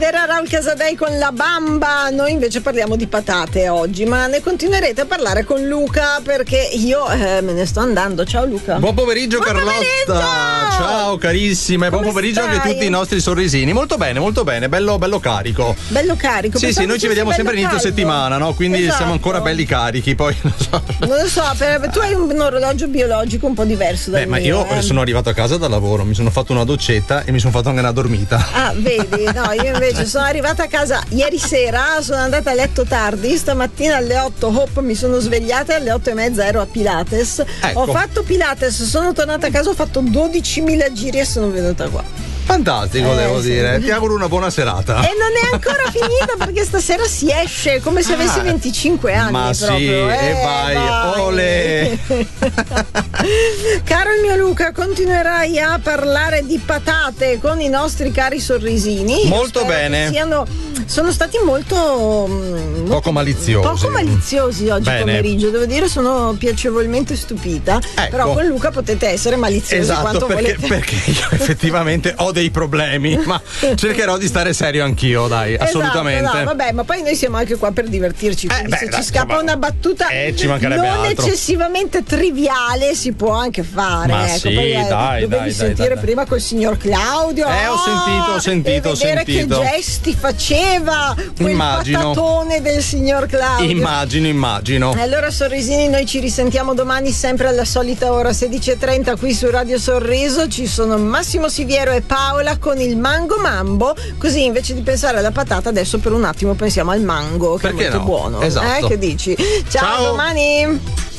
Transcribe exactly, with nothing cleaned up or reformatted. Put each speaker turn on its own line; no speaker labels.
Era Raul Casadei con La Bamba. Noi invece parliamo di patate oggi, ma ne continuerete a parlare con Luca perché io eh, me ne sto andando. Ciao Luca.
Buon pomeriggio.
Buon
Carlotta.
pomeriggio!
Ciao carissima, e buon
Come
pomeriggio
stai?
anche a tutti i nostri sorrisini. Molto bene, molto bene, bello, bello carico.
Bello carico.
Sì,
Pensavo
sì, noi ci
fosse
vediamo sempre
bello
inizio
caldo.
settimana, no? Quindi
Esatto.
siamo ancora belli carichi. Poi non so.
Non lo so, per, tu hai un orologio biologico un po' diverso dal
Beh, ma
mio,
io
eh.
sono arrivato a casa dal lavoro, mi sono fatto una doccetta e mi sono fatto anche una dormita.
Ah, vedi, no, io invece sono arrivata a casa ieri sera, sono andata a letto tardi, stamattina alle otto hop mi sono svegliata e alle otto e mezza ero a Pilates.
Ecco.
Ho fatto Pilates, sono tornata a casa, ho fatto dodicimila giri e sono venuta qua.
Fantastico,
Eh,
devo
sì.
dire. Ti auguro una buona serata.
E non è ancora finita perché stasera si esce come se avessi
Ah,
venticinque anni.
ma
proprio.
sì,
eh,
e vai, ole.
Caro il mio Luca, continuerai a parlare di patate con i nostri cari sorrisini. Io
Molto
spero
bene.
che Siano, sono stati molto, molto
Poco maliziosi.
Poco maliziosi oggi
Bene.
pomeriggio, devo dire, sono piacevolmente stupita.
Ecco.
Però con Luca potete essere maliziosi
Esatto,
quanto
perché,
volete.
perché io effettivamente ho dei problemi, ma cercherò di stare serio anch'io, dai,
Esatto,
assolutamente.
no, vabbè, ma poi noi siamo anche qua per divertirci. Quindi
beh,
se
dai,
ci scappa
insomma,
una battuta
eh, ci mancherebbe
non
altro.
eccessivamente triviale, si può anche fare.
Ma
ecco,
sì,
poi, eh,
dai,
dovevi
dai,
sentire
dai, dai.
prima col signor Claudio.
Eh, ho
oh,
sentito, ho sentito,
e
ho
vedere
sentito.
che gesti faceva quel
Immagino.
patatone del signor Claudio.
Immagino, immagino.
Allora sorrisini, noi ci risentiamo domani sempre alla solita ora sedici e trenta qui su Radio Sorriso. Ci sono Massimo Siviero e Paola con il Mango Mambo, così invece di pensare alla patata adesso per un attimo pensiamo al mango, che
Perché
è molto
no?
buono.
Esatto.
Eh, che dici? Ciao,
Ciao.
domani.